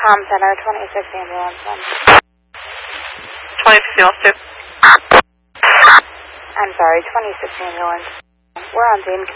Com Center, 26 ambulance 1. 26 ambulance 2. I'm sorry, 26 ambulance. We're on Dane.